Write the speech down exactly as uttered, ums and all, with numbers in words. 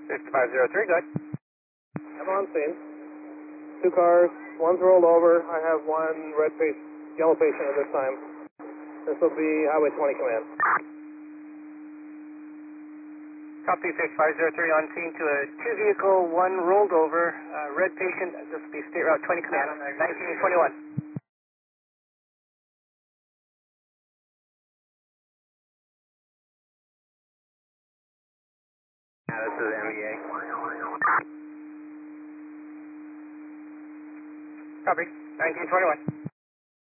sixty-five zero three, go ahead. I'm on scene. Two cars, one's rolled over. I have one red face, yellow patient at this time. This will be Highway twenty command. Copy sixty-five zero three on scene to a two vehicle, one rolled over, uh, red patient. This will be State Route twenty command, nineteen twenty-one. Yeah, this is M E A. Copy, nineteen twenty-one.